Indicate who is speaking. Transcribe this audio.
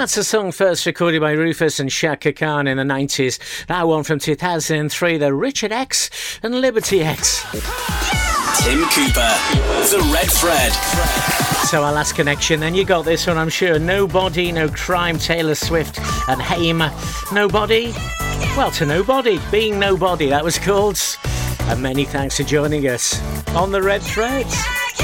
Speaker 1: That's a song first recorded by Rufus and Shaka Khan in the 90s. That one from 2003, the Richard X and Liberty X.
Speaker 2: Tim Cooper, The Red Thread.
Speaker 1: So our last connection, and you got this one, I'm sure. Nobody, No Crime, Taylor Swift and Haim. Nobody? Well, to Nobody. Being Nobody, that was called. And many thanks for joining us on The Red Threads.